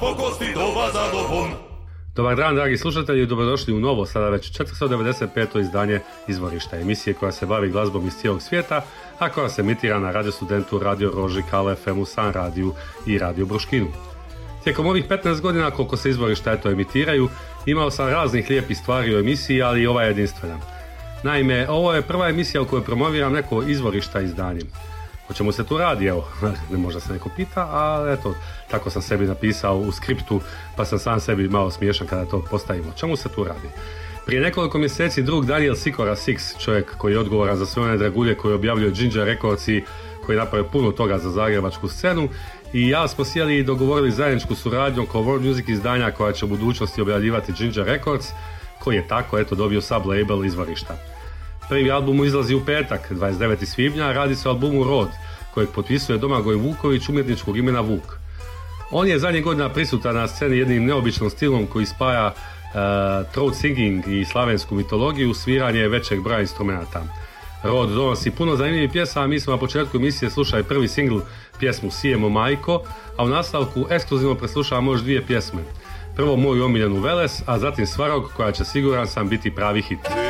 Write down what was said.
Dobar dan, dragi slušatelji, dobrodošli u novo, sada već 495. izdanje Izvorišta, emisije koja se bavi glazbom iz cijelog svijeta, a koja se emitira na Radio Studentu, Radio Roži, Kale FM-u, San Radiju i Radio Bruškinu. Tijekom ovih 15 godina koliko se Izvorišta emitiraju, imao sam raznih lijepih stvari u emisiji, ali i ova je jedinstvena. Naime, ovo je prva emisija u kojoj promoviram neko Izvorišta izdanje. O čemu se tu radi, evo, ne možda se neko pita, ali eto, tako sam sebi napisao u skriptu, pa sam sam sebi malo smiješan kada to postavimo. O čemu se tu radi? Prije nekoliko mjeseci drug Daniel Sikora Six, čovjek koji je odgovoran za sve one dragulje koji objavljuje Ginger Records i koji napravio puno toga za zagrebačku scenu, i ja smo sjeli i dogovorili zajedničku suradnju oko World Music izdanja koja će u budućnosti objavljivati Ginger Records, koji je tako eto dobio sub-label Izvorišta. Prvi album izlazi u petak, 29. svibnja, radi se o albumu Rod, kojeg potpisuje Domagoj Vuković, umjetničkog imena Vuk. On je zadnjih godina prisutan na sceni jednim neobičnom stilom koji spaja throat singing i slavensku mitologiju, sviranje većeg broja instrumenata. Rod donosi puno zanimljivih pjesama, mi smo na početku emisije slušali prvi singl, pjesmu Sijemo majko, a u nastavku ekskluzivno preslušavamo još dvije pjesme. Prvo moju omiljenu Veles, a zatim Svarog, koja će, siguran sam, biti pravi hit.